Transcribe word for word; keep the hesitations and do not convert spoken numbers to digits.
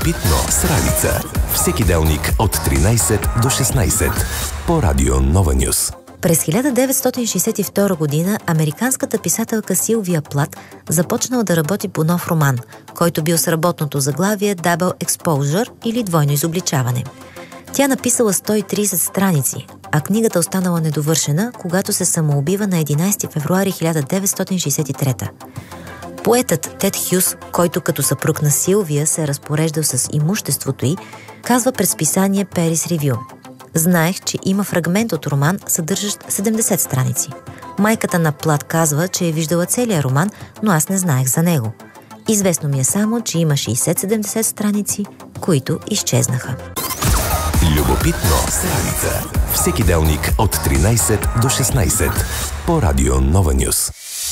Любопитно с Ралица. Всеки делник от тринайсет до шестнайсет по Радио Нова Нюс. През хиляда деветстотин шейсет и втора година американската писателка Силвия Плат започнала да работи по нов роман, който бил с работното заглавие Double Exposure или двойно изобличаване. Тя написала сто и трийсет страници, а книгата останала недовършена, когато се самоубива на единайсети февруари хиляда деветстотин шейсет и трета. Поетът Тед Хюс, който като съпруг на Силвия се е разпореждал с имуществото й, казва през писание Paris Review: "Знаех, че има фрагмент от роман, съдържащ седемдесет страници. Майката на Плат казва, че е виждала целия роман, но аз не знаех за него. Известно ми е само, че има шейсет-седемдесет страници, които изчезнаха." Любопитно с Ралица. Всеки делник от тринайсет до шестнайсет по Радио Нова Нюс.